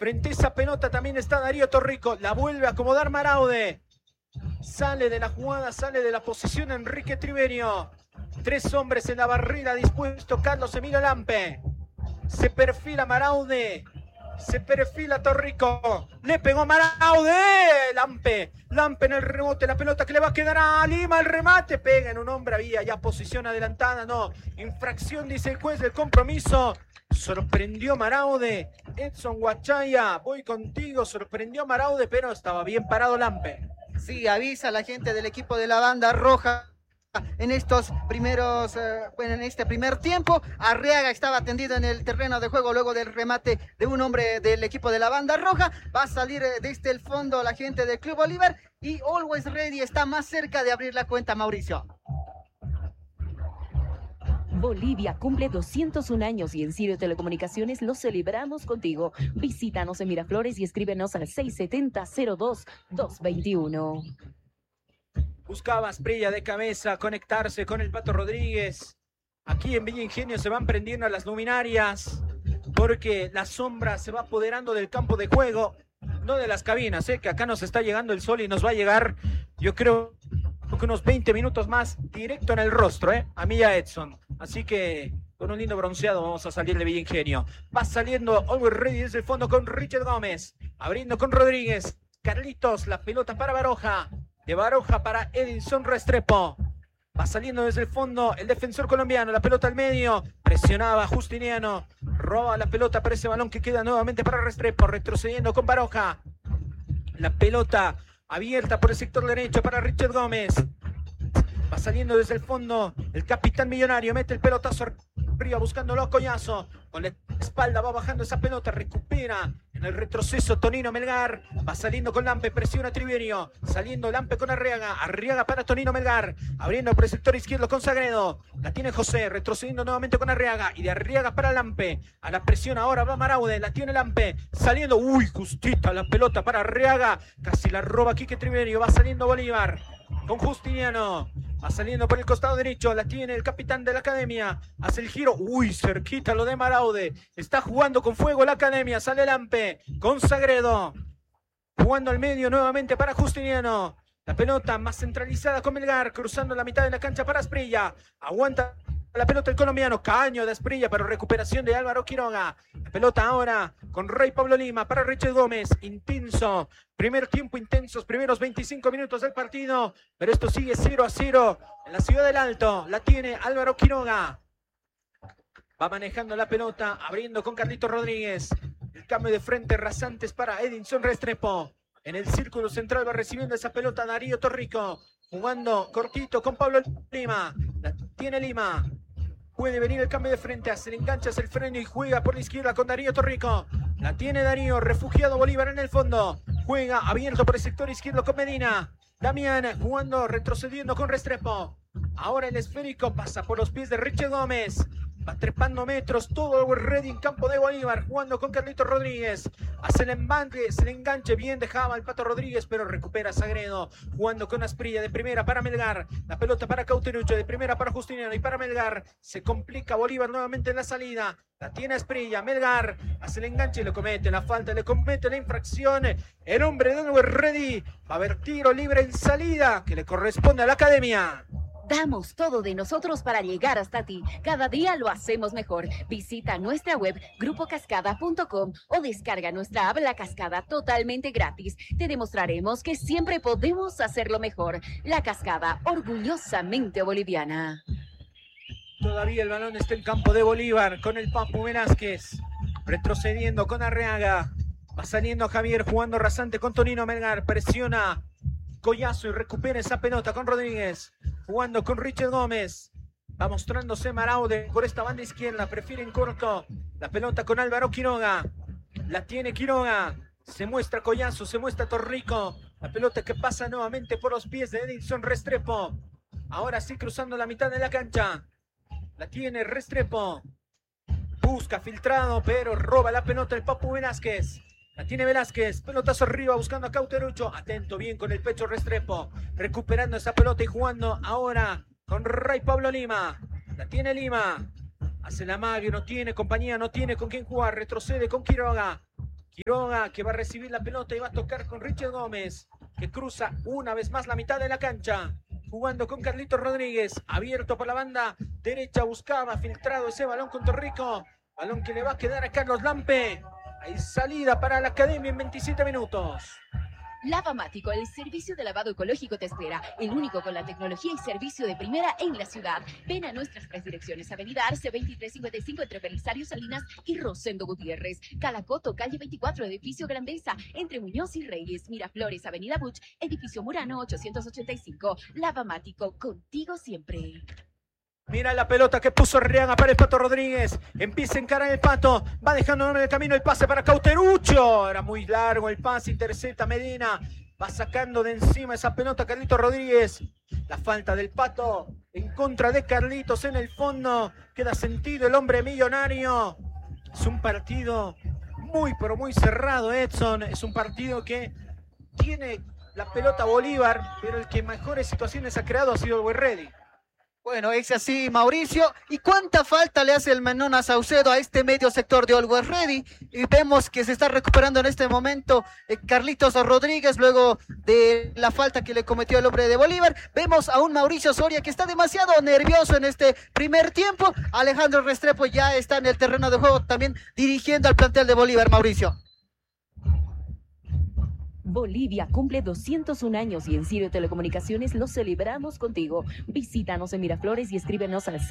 Frente a esa pelota también está Darío Torrico. La vuelve a acomodar Maraude. Sale de la jugada, sale de la posición Enrique Triverio. 3 hombres en la barrera dispuesto. Carlos Emilio Lampe. Se perfila Maraude. Se perfila Torrico. Le pegó Maraude. Lampe en el rebote. La pelota que le va a quedar a Lima. El remate. Pega en un hombre. Había ya posición adelantada. No. Infracción, dice el juez del compromiso. Sorprendió Maraude. Edson Huachaya. Voy contigo. Sorprendió Maraude, pero estaba bien parado Lampe. Sí, avisa a la gente del equipo de la banda roja. En estos primeros, en este primer tiempo, Arriaga estaba tendido en el terreno de juego luego del remate de un hombre del equipo de la banda roja. Va a salir desde el fondo la gente del Club Bolívar y Always Ready está más cerca de abrir la cuenta, Mauricio. Bolivia cumple 201 años y en Sirio Telecomunicaciones lo celebramos contigo. Visítanos en Miraflores y escríbenos al 670-02-221. Buscaba Asprilla de cabeza, conectarse con el Pato Rodríguez. Aquí en Villa Ingenio se van prendiendo las luminarias porque la sombra se va apoderando del campo de juego, no de las cabinas, que acá nos está llegando el sol y nos va a llegar, yo creo que unos 20 minutos más directo en el rostro, a mí y a Edson. Así que con un lindo bronceado vamos a salir de Villa Ingenio. Va saliendo Always Ready desde el fondo con Richard Gómez, abriendo con Rodríguez. Carlitos, la pelota para Baroja. De Baroja para Edinson Restrepo. Va saliendo desde el fondo el defensor colombiano. La pelota al medio. Presionaba Justiniano. Roba la pelota para ese balón que queda nuevamente para Restrepo. Retrocediendo con Baroja. La pelota abierta por el sector derecho para Richard Gómez. Va saliendo desde el fondo el capitán millonario. Mete el pelotazo arriba buscándolo a Collazo. Con la espalda va bajando esa pelota. Recupera en el retroceso Tonino Melgar. Va saliendo con Lampe. Presiona Triverio. Saliendo Lampe con Arriaga. Arriaga para Tonino Melgar. Abriendo por el sector izquierdo con Sagredo. La tiene José. Retrocediendo nuevamente con Arriaga. Y de Arriaga para Lampe. A la presión ahora va Maraude. La tiene Lampe. Saliendo. Uy, justita la pelota para Arriaga. Casi la roba Quique Triverio. Va saliendo Bolívar. Con Justiniano. Va saliendo por el costado derecho. La tiene el capitán de la academia. Hace el giro. Uy, cerquita lo de Maraude. Está jugando con fuego la academia. Sale Lampe. Con Sagredo. Jugando al medio nuevamente para Justiniano. La pelota más centralizada con Melgar. Cruzando la mitad de la cancha para Asprilla. Aguanta la pelota el colombiano. Caño de Asprilla, pero recuperación de Álvaro Quiroga. La pelota ahora con Rey Pablo Lima para Richard Gómez. Intenso. Primer tiempo intensos. Primeros 25 minutos del partido. Pero esto sigue 0-0 en la Ciudad del Alto. La tiene Álvaro Quiroga. Va manejando la pelota. Abriendo con Carlitos Rodríguez. El cambio de frente rasantes para Edinson Restrepo. En el círculo central va recibiendo esa pelota Darío Torrico. Jugando cortito con Pablo Lima. La tiene Lima. Puede venir el cambio de frente. Hace el enganche, hace el freno y juega por la izquierda con Darío Torrico. La tiene Darío. Refugiado Bolívar en el fondo. Juega abierto por el sector izquierdo con Medina. Damián jugando, retrocediendo con Restrepo. Ahora el esférico pasa por los pies de Richard Gómez. Va trepando metros, todo ready en campo de Bolívar, jugando con Carlitos Rodríguez. Hace el enganche, bien dejaba el Pato Rodríguez, pero recupera Sagredo. Jugando con Asprilla de primera para Melgar. La pelota para Cauterucho, de primera para Justiniano y para Melgar. Se complica Bolívar nuevamente en la salida. La tiene Asprilla, Melgar. Hace el enganche y le comete la falta, le comete la infracción. El hombre de Always Ready. Va a haber tiro libre en salida que le corresponde a la academia. Damos todo de nosotros para llegar hasta ti. Cada día lo hacemos mejor. Visita nuestra web grupocascada.com o descarga nuestra app La Cascada totalmente gratis. Te demostraremos que siempre podemos hacerlo mejor. La Cascada, orgullosamente boliviana. Todavía el balón está en campo de Bolívar con el Papu Velázquez. Retrocediendo con Arriaga. Va saliendo Javier jugando rasante con Tonino Melgar. Presiona Collazo y recupera esa pelota con Rodríguez. Jugando con Richard Gómez. Va mostrándose Maraude por esta banda izquierda. Prefieren corto. La pelota con Álvaro Quiroga. La tiene Quiroga. Se muestra Collazo, se muestra Torrico. La pelota que pasa nuevamente por los pies de Edinson Restrepo. Ahora sí cruzando la mitad de la cancha. La tiene Restrepo. Busca filtrado, pero roba la pelota el Papu Velázquez. La tiene Velázquez, pelotazo arriba buscando a Cauterucho. Atento bien con el pecho Restrepo. Recuperando esa pelota y jugando ahora con Rey Pablo Lima. La tiene Lima. Hace la magia, no tiene compañía, no tiene con quién jugar. Retrocede con Quiroga. Quiroga que va a recibir la pelota y va a tocar con Richard Gómez, que cruza una vez más la mitad de la cancha. Jugando con Carlitos Rodríguez, abierto por la banda derecha, buscaba filtrado ese balón con Torrico. Balón que le va a quedar a Carlos Lampe. Hay salida para la academia en 27 minutos. Lavamático, el servicio de lavado ecológico te espera. El único con la tecnología y servicio de primera en la ciudad. Ven a nuestras 3 direcciones. Avenida Arce 2355 entre Belisario Salinas y Rosendo Gutiérrez. Calacoto, calle 24, edificio Grandeza, entre Muñoz y Reyes. Miraflores, Avenida Buch, edificio Murano 885. Lavamático, contigo siempre. Mira la pelota que puso Arriaga para el Pato Rodríguez. Empieza a encarar el Pato. Va dejando en el camino el pase para Cauterucho. Era muy largo el pase. Intercepta Medina. Va sacando de encima esa pelota Carlitos Rodríguez. La falta del Pato en contra de Carlitos en el fondo. Queda sentido el hombre millonario. Es un partido muy pero muy cerrado, Edson. Es un partido que tiene la pelota Bolívar, pero el que mejores situaciones ha creado ha sido el Guerreri. Bueno, es así, Mauricio. ¿Y cuánta falta le hace el Menona Saucedo a este medio sector de Always Ready? Y vemos que se está recuperando en este momento Carlitos Rodríguez luego de la falta que le cometió el hombre de Bolívar. Vemos a un Mauricio Soria que está demasiado nervioso en este primer tiempo. Alejandro Restrepo ya está en el terreno de juego también dirigiendo al plantel de Bolívar, Mauricio. Bolivia cumple 201 años y en Sirio Telecomunicaciones lo celebramos contigo. Visítanos en Miraflores y escríbenos al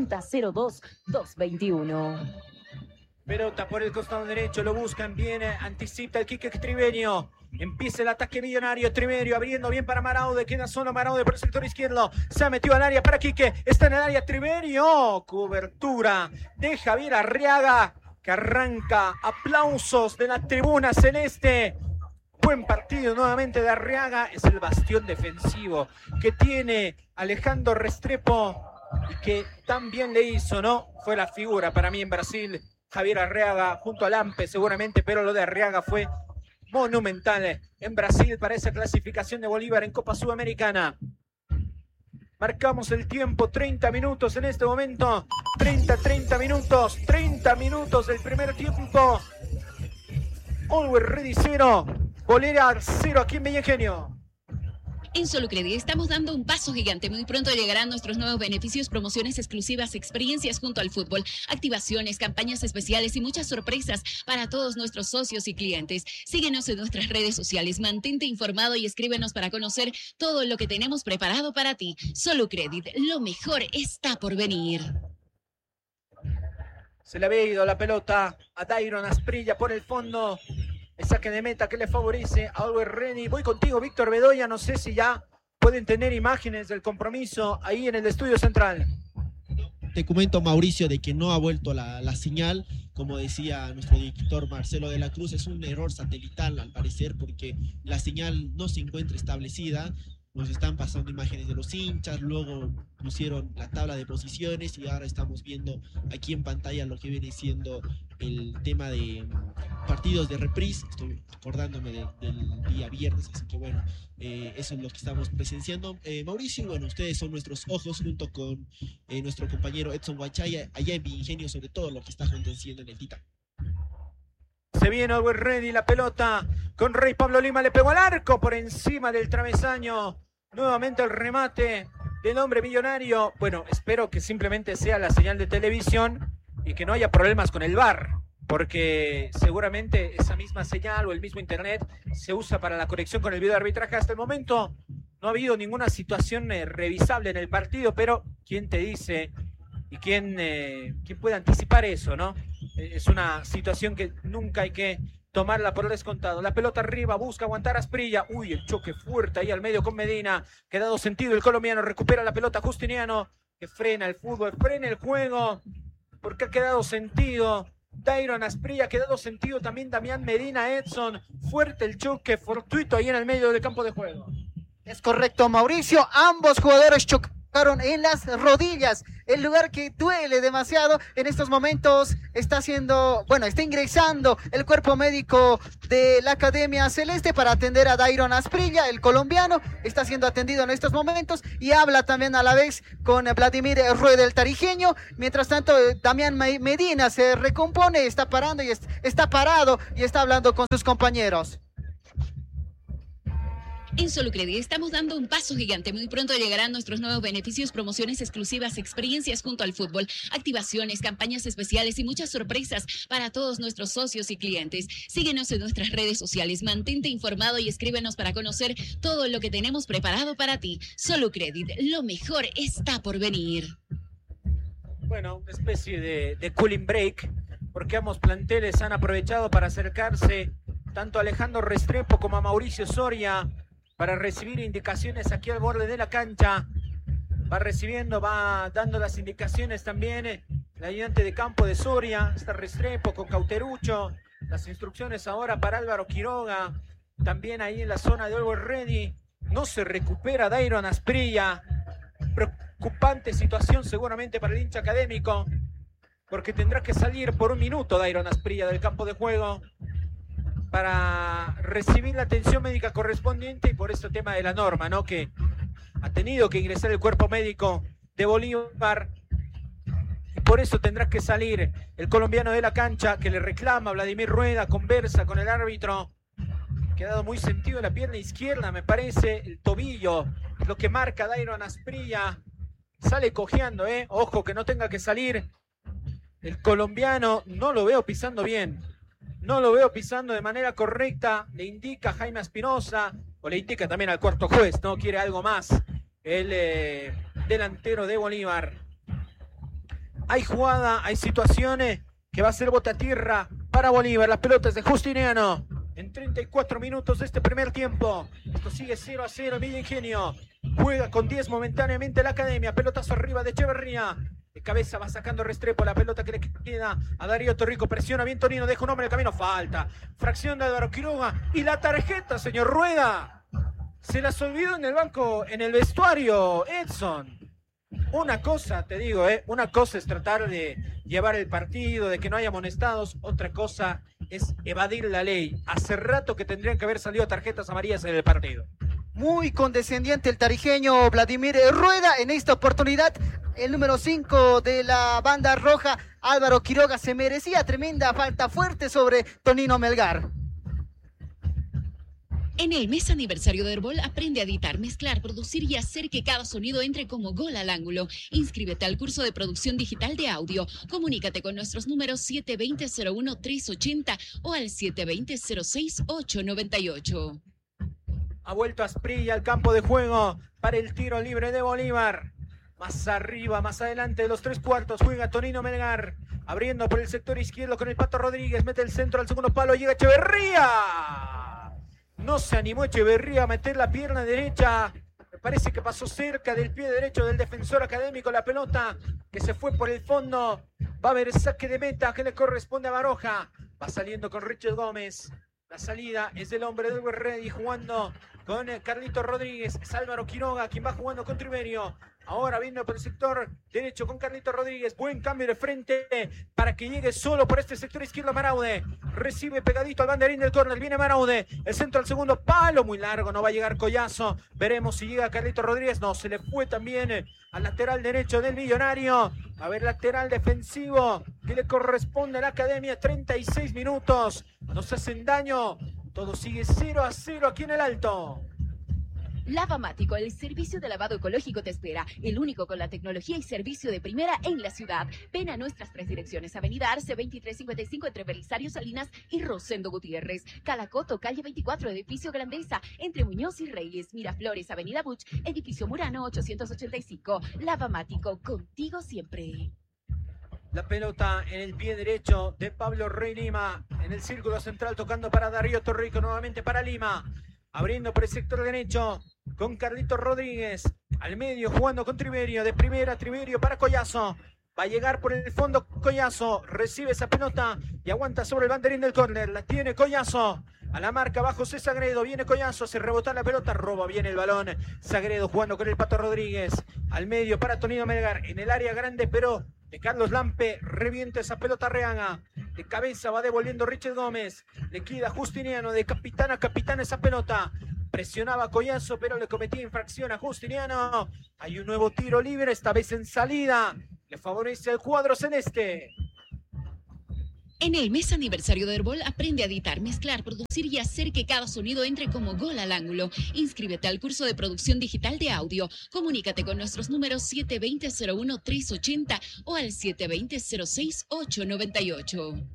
670-02-221. Pelota por el costado derecho, lo buscan bien, anticipa el Quique Triverio. Empieza el ataque millonario, Triverio abriendo bien para Maraude, queda solo Maraude por el sector izquierdo. Se ha metido al área para Quique, está en el área Triverio. Cobertura de Javier Arriaga, que arranca. Aplausos de la tribuna celeste. Buen partido nuevamente de Arriaga, es el bastión defensivo que tiene Alejandro Restrepo y que también le hizo, ¿no? Fue la figura para mí en Brasil, Javier Arriaga junto a Lampe seguramente, pero lo de Arriaga fue monumental en Brasil para esa clasificación de Bolívar en Copa Sudamericana. Marcamos el tiempo, 30 minutos en este momento, 30 minutos del primer tiempo. Always Ready 0. Bolera 0 aquí en Bella Ingenio. En Solucredit estamos dando un paso gigante. Muy pronto llegarán nuestros nuevos beneficios, promociones exclusivas, experiencias junto al fútbol, activaciones, campañas especiales y muchas sorpresas para todos nuestros socios y clientes. Síguenos en nuestras redes sociales, mantente informado y escríbenos para conocer todo lo que tenemos preparado para ti. Solucredit, lo mejor está por venir. Se le había ido la pelota a Dairon Asprilla por el fondo. El saque de meta que le favorece a Always Ready. Voy contigo, Víctor Bedoya. No sé si ya pueden tener imágenes del compromiso ahí en el estudio central. Te comento, Mauricio, de que no ha vuelto la señal. Como decía nuestro director Marcelo de la Cruz, es un error satelital al parecer porque la señal no se encuentra establecida. Nos están pasando imágenes de los hinchas, luego pusieron la tabla de posiciones y ahora estamos viendo aquí en pantalla lo que viene siendo el tema de partidos de reprise. Estoy acordándome del día viernes, así que bueno, eso es lo que estamos presenciando. Mauricio, bueno, ustedes son nuestros ojos junto con nuestro compañero Edson Huachaya, allá en Ingenio, sobre todo lo que está aconteciendo en el Titán. Se viene Always Ready, la pelota con Rey Pablo Lima, le pegó al arco por encima del travesaño. Nuevamente el remate del hombre millonario. Bueno, espero que simplemente sea la señal de televisión y que no haya problemas con el VAR, porque seguramente esa misma señal o el mismo internet se usa para la conexión con el video de arbitraje. Hasta el momento no ha habido ninguna situación revisable en el partido, pero ¿quién te dice y quién puede anticipar eso, no? Es una situación que nunca hay que tomarla por descontado. La pelota arriba, busca aguantar Asprilla. Uy, el choque fuerte ahí al medio con Medina. Que ha dado sentido el colombiano. Recupera la pelota Justiniano, que frena el fútbol, frena el juego, porque ha quedado sentido. Dairon Asprilla, ha quedado sentido también Damián Medina, Edson. Fuerte el choque fortuito ahí en el medio del campo de juego. Es correcto, Mauricio. Ambos jugadores chocaron en las rodillas, el lugar que duele demasiado. En estos momentos está ingresando el cuerpo médico de la Academia Celeste para atender a Dairon Asprilla, el colombiano. Está siendo atendido en estos momentos y habla también a la vez con Vladimir Rueda, el tarijeño. Mientras tanto, Damián Medina se recompone, está parado y está hablando con sus compañeros. En Solucredi estamos dando un paso gigante. Muy pronto llegarán nuestros nuevos beneficios, promociones exclusivas, experiencias junto al fútbol, activaciones, campañas especiales y muchas sorpresas para todos nuestros socios y clientes. Síguenos en nuestras redes sociales, mantente informado y escríbenos para conocer todo lo que tenemos preparado para ti. Solucredi, lo mejor está por venir. Bueno, una especie de cooling break, porque ambos planteles han aprovechado para acercarse tanto a Alejandro Restrepo como a Mauricio Soria para recibir indicaciones aquí al borde de la cancha. Va dando las indicaciones también el ayudante de campo de Soria, está Restrepo con Cauterucho. Las instrucciones ahora para Álvaro Quiroga, también ahí en la zona de Always Ready. No se recupera Dairon Asprilla. Preocupante situación seguramente para el hincha académico, porque tendrá que salir por un minuto Dairon Asprilla del campo de juego para recibir la atención médica correspondiente, y por este tema de la norma, ¿no?, que ha tenido que ingresar el cuerpo médico de Bolívar, y por eso tendrá que salir el colombiano de la cancha, que le reclama a Vladimir Rueda, conversa con el árbitro, que ha dado muy sentido en la pierna izquierda, me parece, el tobillo, lo que marca Dairon Asprilla, sale cojeando, ojo que no tenga que salir el colombiano, no lo veo pisando bien. No lo veo pisando de manera correcta, le indica Jaime Espinosa, o le indica también al cuarto juez, no quiere algo más, el delantero de Bolívar. Hay jugada, hay situaciones que va a ser bota tierra para Bolívar, las pelotas de Justiniano, en 34 minutos de este primer tiempo. Esto sigue 0-0, Villa Ingenio, juega con 10 momentáneamente la Academia, pelotazo arriba de Echeverría. De cabeza va sacando Restrepo la pelota que le queda a Darío Torrico. Presiona bien Tonino, deja un hombre en el camino. Falta. Fracción de Álvaro Quiroga. Y la tarjeta, señor Rueda. Se las olvidó en el banco, en el vestuario, Edson. Una cosa, te digo, una cosa es tratar de llevar el partido, de que no haya amonestados. Otra cosa es evadir la ley. Hace rato que tendrían que haber salido tarjetas amarillas en el partido. Muy condescendiente el tarijeño Vladimir Rueda. En esta oportunidad, el número 5 de la banda roja, Álvaro Quiroga, se merecía tremenda falta fuerte sobre Tonino Melgar. En el mes aniversario de Herbol, aprende a editar, mezclar, producir y hacer que cada sonido entre como gol al ángulo. Inscríbete al curso de producción digital de audio. Comunícate con nuestros números 720-01-380 o al 720-06-898. Ha vuelto Asprilla al campo de juego para el tiro libre de Bolívar. Más arriba, más adelante de los 3/4 juega Tonino Melgar. Abriendo por el sector izquierdo con el Pato Rodríguez. Mete el centro al segundo palo. Llega Echeverría. No se animó Echeverría a meter la pierna derecha. Me parece que pasó cerca del pie derecho del defensor académico la pelota, que se fue por el fondo. Va a haber saque de meta que le corresponde a Baroja. Va saliendo con Richard Gómez. La salida es del hombre del Ready jugando con Carlito Rodríguez. Es Álvaro Quiroga quien va jugando con Triverio. Ahora viendo por el sector derecho con Carlito Rodríguez. Buen cambio de frente para que llegue solo por este sector izquierdo Maraude. Recibe pegadito al banderín del córner. Viene Maraude. El centro al segundo palo. Muy largo. No va a llegar Collazo. Veremos si llega Carlito Rodríguez. No, se le fue también al lateral derecho del Millonario. A ver, lateral defensivo que le corresponde a la Academia. 36 minutos. Nos hacen daño. Todo sigue 0-0 aquí en el Alto. Lavamático, el servicio de lavado ecológico te espera, el único con la tecnología y servicio de primera en la ciudad. Ven a nuestras 3 direcciones: Avenida Arce 2355 entre Belisario Salinas y Rosendo Gutiérrez, Calacoto, calle 24, edificio Grandeza, entre Muñoz y Reyes, Miraflores, Avenida Buch, edificio Murano 885. Lavamático, contigo siempre. La pelota en el pie derecho de Pablo Rey Lima, en el círculo central tocando para Darío Torrico, nuevamente para Lima. Abriendo por el sector derecho con Carlito Rodríguez. Al medio jugando con Triverio. De primera Triverio para Collazo. Va a llegar por el fondo Collazo. Recibe esa pelota y aguanta sobre el banderín del córner. La tiene Collazo. A la marca va José Sagredo, viene Collazo, hace rebotar la pelota, roba bien el balón. Sagredo jugando con el Pato Rodríguez. Al medio para Tonino Melgar, en el área grande, pero de Carlos Lampe, revienta esa pelota Arriaga. De cabeza va devolviendo Richard Gómez. Le queda Justiniano, de capitán a capitán esa pelota. Presionaba Collazo, pero le cometía infracción a Justiniano. Hay un nuevo tiro libre, esta vez en salida. Le favorece el cuadro celeste. En el mes aniversario de Herbol, aprende a editar, mezclar, producir y hacer que cada sonido entre como gol al ángulo. Inscríbete al curso de producción digital de audio. Comunícate con nuestros números 720-01-380 o al 720-06-898.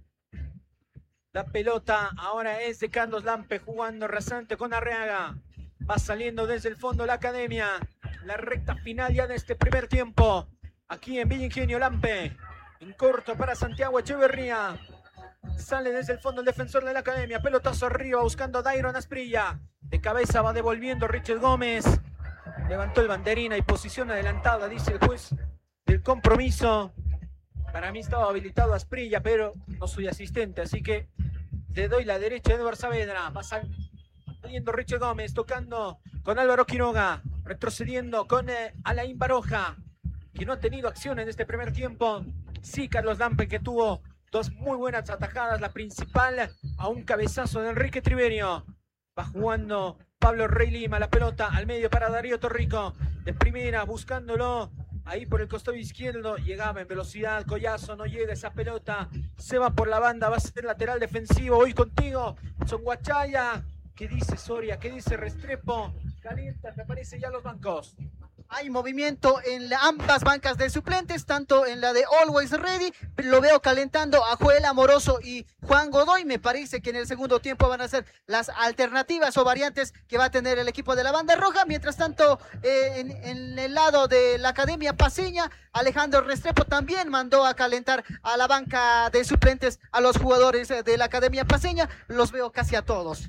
La pelota ahora es de Carlos Lampe, jugando rasante con Arriaga. Va saliendo desde el fondo la academia. La recta final ya de este primer tiempo. Aquí en Villa Ingenio, Lampe. En corto para Santiago Echeverría. Sale desde el fondo el defensor de la academia. Pelotazo arriba buscando a Dairon Asprilla. De cabeza va devolviendo Richard Gómez. Levantó el banderín y posición adelantada, dice el juez del compromiso. Para mí estaba habilitado Asprilla, pero no soy asistente, así que le doy la derecha a Eduardo Saavedra. Va saliendo Richard Gómez, tocando con Álvaro Quiroga. Retrocediendo con Alain Baroja, que no ha tenido acción en este primer tiempo. Sí, Carlos Lampe, que tuvo dos muy buenas atajadas. La principal a un cabezazo de Enrique Triverio. Va jugando Pablo Rey Lima, la pelota al medio para Darío Torrico. De primera, buscándolo ahí por el costado izquierdo. Llegaba en velocidad Collazo, no llega esa pelota. Se va por la banda, va a ser lateral defensivo. Hoy contigo, Son Guachaya. ¿Qué dice Soria? ¿Qué dice Restrepo? Calienta, me parece ya los bancos. Hay movimiento en ambas bancas de suplentes, tanto en la de Always Ready. Lo veo calentando a Joel Amoroso y Juan Godoy. Me parece que en el segundo tiempo van a ser las alternativas o variantes que va a tener el equipo de la banda roja. Mientras tanto, en el lado de la Academia Paceña, Alejandro Restrepo también mandó a calentar a la banca de suplentes a los jugadores de la Academia Paceña. Los veo casi a todos.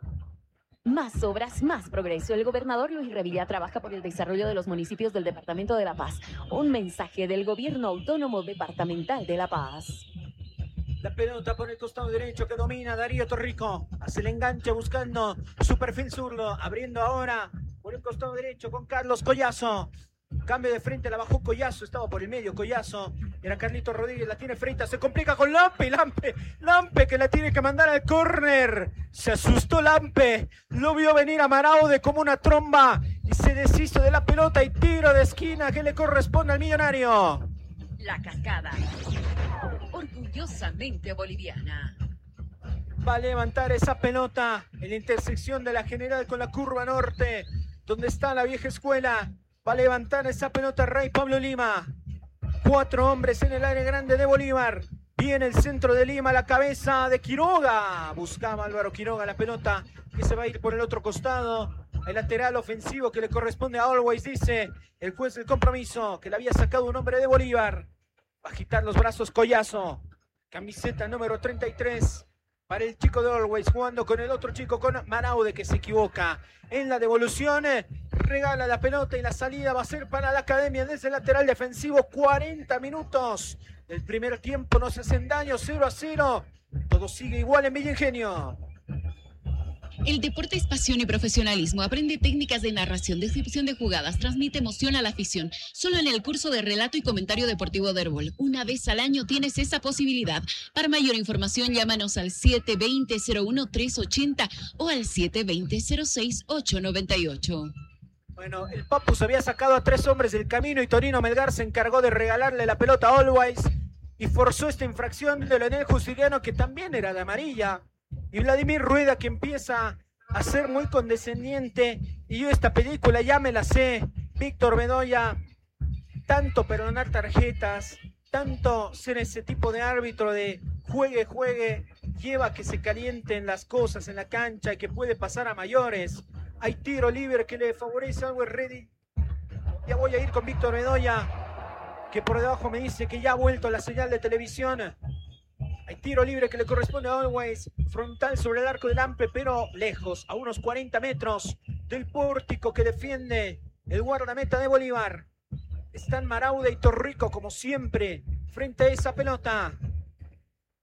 Más obras, más progreso. El gobernador Luis Revilla trabaja por el desarrollo de los municipios del Departamento de La Paz. Un mensaje del Gobierno Autónomo Departamental de La Paz. La pelota por el costado derecho que domina Darío Torrico. Hace el enganche buscando su perfil zurdo. Abriendo ahora por el costado derecho con Carlos Collazo. Cambio de frente, la bajó Collazo, estaba por el medio Collazo. Era Carlito Rodríguez, la tiene frente, se complica con Lampe. Lampe que la tiene que mandar al córner. Se asustó Lampe, lo vio venir a Maraude como una tromba y se deshizo de la pelota y tiro de esquina que le corresponde al millonario. La Cascada, orgullosamente boliviana. Va a levantar esa pelota en la intersección de la General con la curva norte, donde está la vieja escuela. Va a levantar esa pelota Rey Pablo Lima. 4 hombres en el área grande de Bolívar. Viene el centro de Lima, la cabeza de Quiroga. Buscaba Álvaro Quiroga la pelota que se va a ir por el otro costado. El lateral ofensivo que le corresponde a Always, dice el juez del compromiso, que le había sacado un hombre de Bolívar. Va a agitar los brazos Collazo. Camiseta número 33. Para el chico de Always, jugando con el otro chico, con Maraude, que se equivoca en la devolución. Regala la pelota y la salida va a ser para la Academia desde el lateral defensivo. 40 minutos del primer tiempo, no se hacen daño, 0-0. Todo sigue igual en Villa Ingenio. El deporte es pasión y profesionalismo. Aprende técnicas de narración, descripción de jugadas, transmite emoción a la afición. Solo en el curso de relato y comentario deportivo de Herbol. Una vez al año tienes esa posibilidad. Para mayor información, llámanos al 720-01-380 o al 720-06-898. Bueno, el Papu se había sacado a 3 hombres del camino y Tonino Melgar se encargó de regalarle la pelota a Always y forzó esta infracción de Leonel Justiniano, que también era de amarilla. Y Vladimir Rueda, que empieza a ser muy condescendiente. Y yo esta película ya me la sé. Víctor Bedoya, tanto perdonar tarjetas, tanto ser ese tipo de árbitro de juegue, lleva a que se calienten las cosas en la cancha y que puede pasar a mayores. Hay tiro libre que le favorece a Always Ready. Ya voy a ir con Víctor Bedoya, que por debajo me dice que ya ha vuelto la señal de televisión. Hay tiro libre que le corresponde a Always, frontal sobre el arco del Lampe, pero lejos, a unos 40 metros del pórtico que defiende el guardameta de Bolívar. Están Maraude y Torrico, como siempre, frente a esa pelota.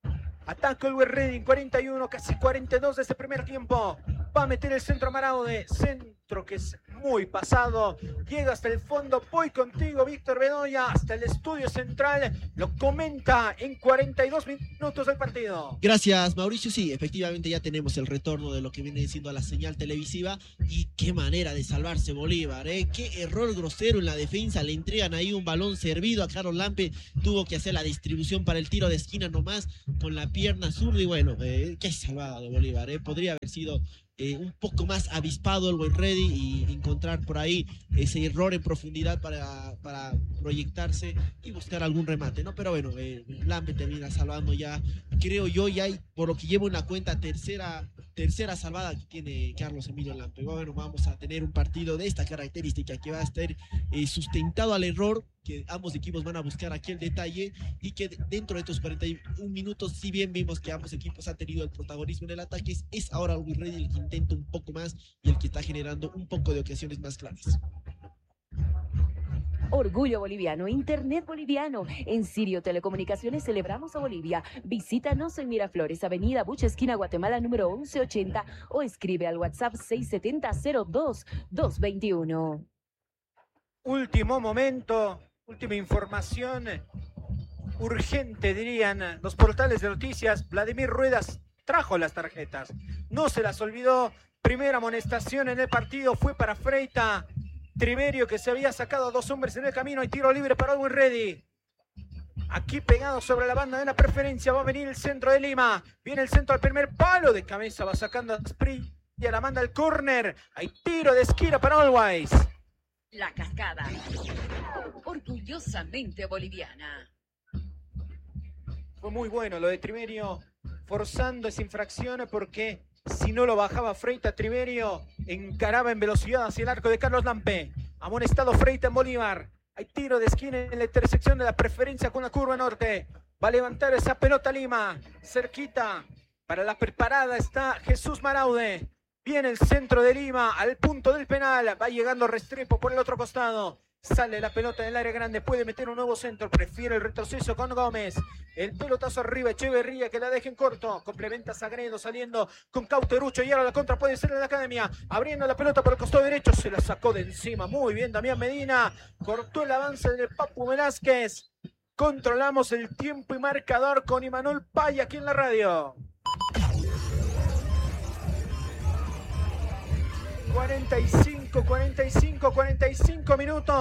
Ataca el Ready, 41, casi 42 de este primer tiempo. Va a meter el centro Maraude. Centro que es muy pasado. Llega hasta el fondo. Voy contigo, Víctor Bedoya, hasta el estudio central. Lo comenta en 42 minutos del partido. Gracias, Mauricio. Sí, efectivamente ya tenemos el retorno de lo que viene siendo la señal televisiva. Y qué manera de salvarse Bolívar, ¿eh? Qué error grosero en la defensa. Le entregan ahí un balón servido a Carlos Lampe. Tuvo que hacer la distribución para el tiro de esquina nomás con la pierna zurda. Y bueno, qué salvada de Bolívar, ¿eh? Podría haber sido un poco más avispado el Buen Ready y encontrar por ahí ese error en profundidad para proyectarse y buscar algún remate, ¿no? Pero bueno, Lampe termina salvando ya, creo yo, ya por lo que llevo en la cuenta, tercera salvada que tiene Carlos Emilio Lampe. Bueno, vamos a tener un partido de esta característica que va a estar sustentado al error, que ambos equipos van a buscar aquí el detalle y que dentro de estos 41 minutos, si bien vimos que ambos equipos han tenido el protagonismo en el ataque, es ahora el Ready el que intenta un poco más y el que está generando un poco de ocasiones más claras. Orgullo boliviano, Internet boliviano. En Sirio Telecomunicaciones celebramos a Bolivia. Visítanos en Miraflores, Avenida Bucha, esquina Guatemala, número 1180 o escribe al WhatsApp 670-02-221. Último momento, última información urgente, dirían los portales de noticias. Vladimir Ruedas trajo las tarjetas, no se las olvidó. Primera amonestación en el partido fue para Freita. Triverio, que se había sacado a dos hombres en el camino, y tiro libre para Always Ready. Aquí pegado sobre la banda de la preferencia va a venir el centro de Lima. Viene el centro al primer palo, de cabeza va sacando a Asprilla, la manda al córner. Hay tiro de esquina para Always. La Cascada, orgullosamente boliviana. Fue muy bueno lo de Triverio, forzando esa infracción, porque si no lo bajaba Freita, Triverio encaraba en velocidad hacia el arco de Carlos Lampe. Amonestado Freita en Bolívar. Hay tiro de esquina en la intersección de la preferencia con la curva norte. Va a levantar esa pelota Lima. Cerquita. Para la preparada está Jesús Maraude. Viene el centro de Lima al punto del penal. Va llegando Restrepo por el otro costado. Sale la pelota del área grande, puede meter un nuevo centro, prefiere el retroceso con Gómez. El pelotazo arriba, Echeverría, que la deja en corto. Complementa Sagredo saliendo con Cauterucho, y ahora la contra puede ser en la academia. Abriendo la pelota por el costado derecho, se la sacó de encima. Muy bien, Damián Medina. Cortó el avance del Papu Velázquez. Controlamos el tiempo y marcador con Imanol Paya aquí en la radio. 45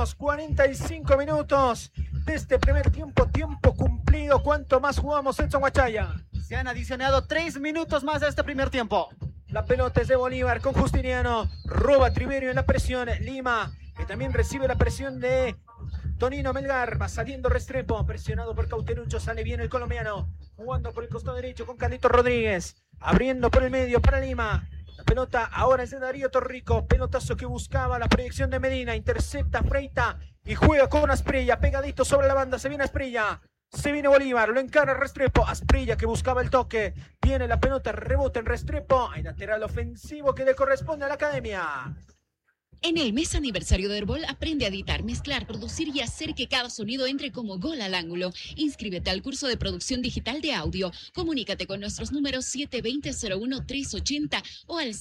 minutos de este primer tiempo cumplido. ¿Cuánto más jugamos, Edson Huachaya? Se han adicionado 3 minutos más de este primer tiempo. La pelota es de Bolívar con Justiniano. Roba Triverio en la presión. Lima, que también recibe la presión de Tonino Melgar. Va saliendo Restrepo, presionado por Cauterucho. Sale bien el colombiano, jugando por el costado derecho con Carlito Rodríguez. Abriendo por el medio para Lima. La pelota ahora es de Darío Torrico. Pelotazo que buscaba la proyección de Medina. Intercepta Freita y juega con Asprilla. Pegadito sobre la banda. Se viene Asprilla. Se viene Bolívar. Lo encara Restrepo. Asprilla, que buscaba el toque. Viene la pelota. Rebota en Restrepo. Hay lateral ofensivo que le corresponde a la academia. En el mes aniversario de Herbol, aprende a editar, mezclar, producir y hacer que cada sonido entre como gol al ángulo. Inscríbete al curso de producción digital de audio. Comunícate con nuestros números 720-01-380 o al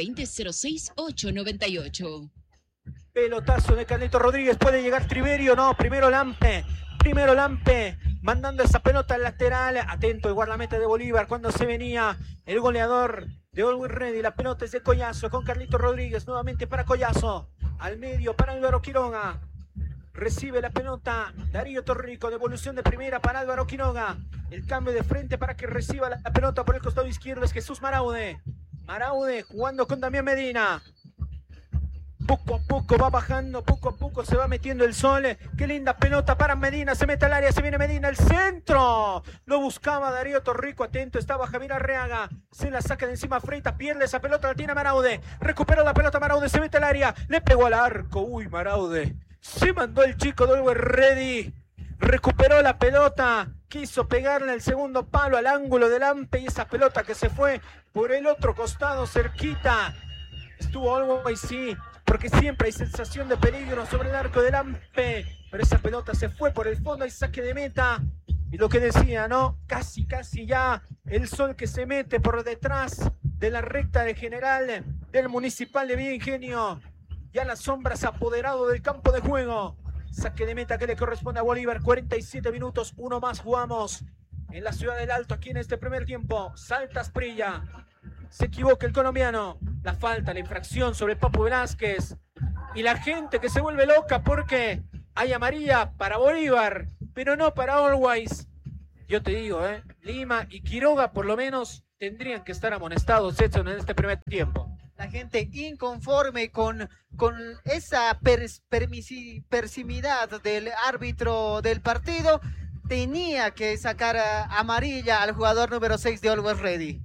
720-06-898. Pelotazo de Carlito Rodríguez. Puede llegar Triverio. No, primero Lampe. Mandando esa pelota al lateral. Atento el guardameta de Bolívar cuando se venía el goleador de Always Ready. La pelota es de Collazo con Carlito Rodríguez. Nuevamente para Collazo. Al medio para Álvaro Quiroga. Recibe la pelota Darío Torrico. Devolución de primera para Álvaro Quiroga. El cambio de frente para que reciba la pelota por el costado izquierdo es Jesús Maraude. Maraude jugando con Damián Medina. Poco a poco va bajando, poco a poco se va metiendo el sol. Qué linda pelota para Medina, se mete al área, se viene Medina, el centro. Lo buscaba Darío Torrico, atento estaba Javier Arreaga. Se la saca de encima Freita, pierde esa pelota, la tiene Maraude. Recupera la pelota Maraude, se mete al área, le pegó al arco. Uy, Maraude. Se mandó el chico de Always Ready. Recuperó la pelota, quiso pegarle el segundo palo al ángulo del Lampe y esa pelota que se fue por el otro costado cerquita. Estuvo Always, sí, porque siempre hay sensación de peligro sobre el arco del Lampe, pero esa pelota se fue por el fondo y saque de meta. Y lo que decía, ¿no? Casi ya el sol que se mete por detrás de la recta de general del Municipal de Villa Ingenio. Ya la sombra se ha apoderado del campo de juego. Saque de meta que le corresponde a Bolívar. 47 minutos, uno más jugamos en la Ciudad del Alto aquí en este primer tiempo. Salta Asprilla. Se equivoca el colombiano. La falta, la infracción sobre Papu Velázquez. Y la gente que se vuelve loca porque hay amarilla para Bolívar, pero no para Always. Yo te digo, Lima y Quiroga por lo menos tendrían que estar amonestados, Edson, en este primer tiempo. La gente inconforme con esa permisividad del árbitro del partido tenía que sacar amarilla al jugador número 6 de Always Ready.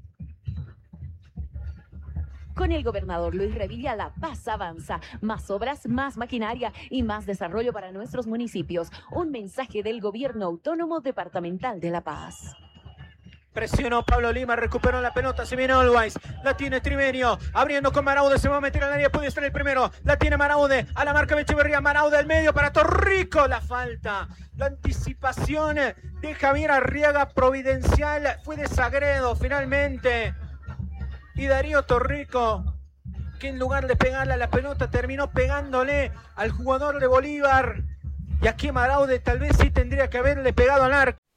Con el gobernador Luis Revilla, La Paz avanza. Más obras, más maquinaria y más desarrollo para nuestros municipios. Un mensaje del Gobierno Autónomo Departamental de La Paz. Presionó Pablo Lima, recuperó la pelota, se viene Always, la tiene Trivenio, abriendo con Maraude, se va a meter al área, puede estar el primero, la tiene Maraude, a la marca de Echeverría, Maraude al medio para Torrico, la falta, la anticipación de Javier Arriaga, providencial, fue de Sagredo finalmente. Y Darío Torrico, que en lugar de pegarle a la pelota, terminó pegándole al jugador de Bolívar. Y aquí Maraude tal vez sí tendría que haberle pegado al arco.